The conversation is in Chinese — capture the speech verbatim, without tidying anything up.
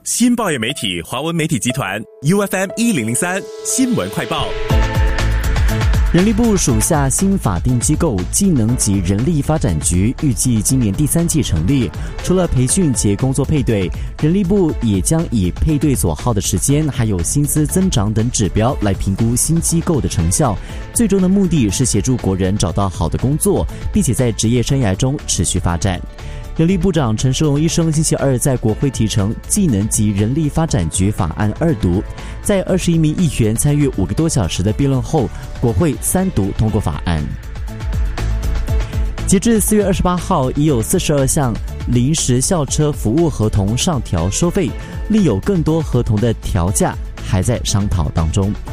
新报业媒体华文媒体集团 U F M 一零零三新闻快报。 人力部属下新法定机构技能及人力发展局预计今年第三季成立。除了培训及工作配对，人力部也将以配对所耗的时间还有薪资增长等指标来评估新机构的成效。最终的目的是协助国人找到好的工作，并且在职业生涯中持续发展。人力部长陈世龙医生星期二在国会提呈技能及人力发展局法案二读，在二十一名议员参与五个多小时的辩论后，国会三读通过法案。截至四月二十八号，已有四十二项临时校车服务合同上调收费，另有更多合同的调价还在商讨当中。